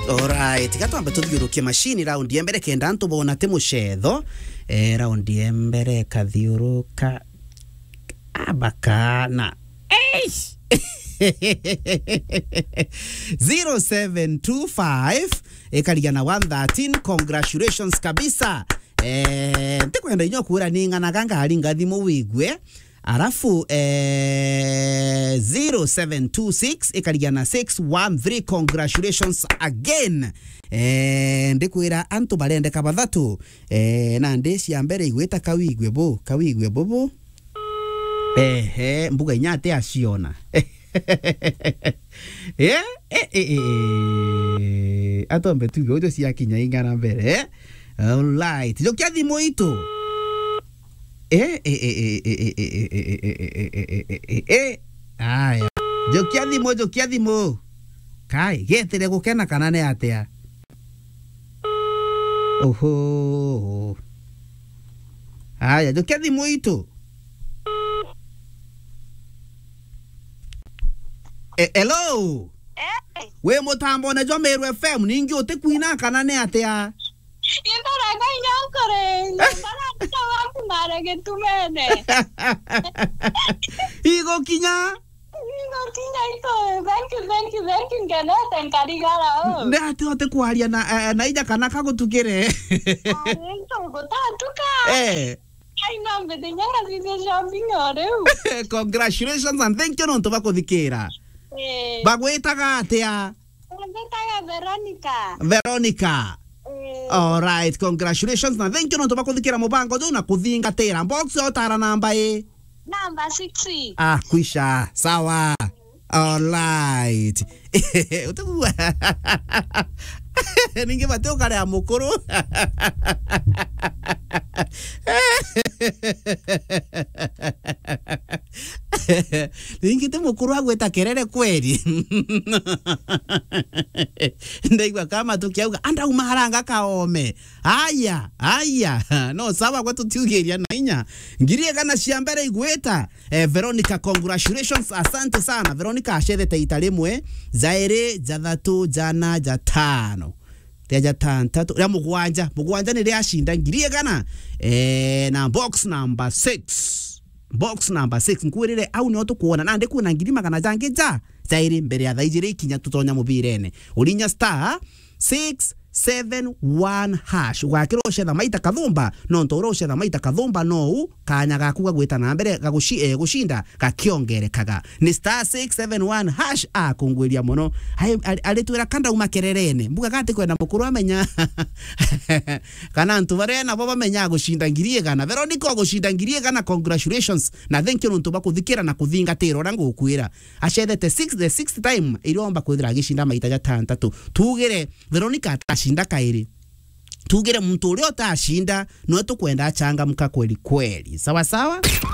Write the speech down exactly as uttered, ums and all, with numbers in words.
Alright, gatwamba tuthiurukie machine round ya mbere kenda ntubona te muchetho eh round ya mbere kathiuruka abakana eish zero seven two five ekaligana one thirteen. Congratulations kabisa. Eh ndikwenda inyo kura ningana ganga ali ngathimo wigwe arafu eh zero seven two six ekaligana six one three. Congratulations again. Eh ndikwira antu barende kabathatu eh na ndeci ya mbere igweta kawigwe bo kawigwe bobo ehe mbuga inyate aciona eh eh eh atombe tu gojo cia kinya ingana mbere eh alright jokia thimo itu eh eh eh eh eh eh aya jokia thimo jokia thimo kai getere gukena kana ne atia oho aya jokia thimo itu Eh, hello. Eh. We mutambo na jo Meru F M ningi otekuina kana ne atia. Indora gaina kore. Ndara tawa mara getumene. Igo kinya. Igo kinya ito. Thank you, thank you, thank you. Ngana tenkarigara. Nde ati ote kwaria na na ija kana kagutukire. Nto gotatuka. Eh. Ai no mbede nyanga zide shopping ore. Congratulations and thank you nonto bakuthikira. Eh. Bagwetaga atia? Bagwetaga Veronica. Veronica. Eh. All right, congratulations na thank you nonto bakuthikira mubango jo na kuthingatira box otara namba e. Number six. Ah, kwisha. Sawa. All right. Utuwa. Ninge bateo kare amukuru. Ninge te mukuru agweta kerere kweli. Ndaigwa kama tukiauga anda umaharanga kaome. Aya, aya. No sawa kwa tutiugeria na inya. Ngirie kana ciambere igweta. Eh, Veronica, congratulations. Asante sana. Veronica ashethete italimwe zaire jathatu jana jatano. Tia jatantatu. Ya mugwanja. Mugwanja ni ria shinda ngirie kana. Eh, na box number six. Box number six nkwirire au ni otukuona na ndi kuna ngiri magana jange ja zaire mbere ya thaijire ikinya tutonya mubirene ulinya star six seven one hash wakiro chetha maita kathumba no ntoro chetha maita kathumba no kanya gakuga gweta na mbere gagushi eh, gushinda gakiongerekaga ni star six seven one hash a kungwiria muno alitwira kanda umakererene mbuga gati kwenda mukuru amenya kana ntu barena baba menya gushinda ngirie kana Veronica gushinda ngirie kana. Congratulations na thank you ntu bakuthikira na kuthingatira rangu kwira acethete six the sixth time iriomba kwithira gishinda maita jatantatu tugire Veronica shinda kairi tugire mtu ule utashinda no tukwenda changa mka kweli kweli sawa sawa.